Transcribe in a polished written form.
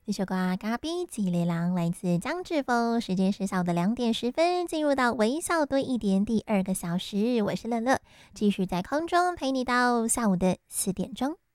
这首歌啊，《咖啡吉雷郎》来自江志峰，时间是下午的2点10分，进入到微笑多一点第2个小时，我是乐乐，继续在空中陪你到下午的4点钟。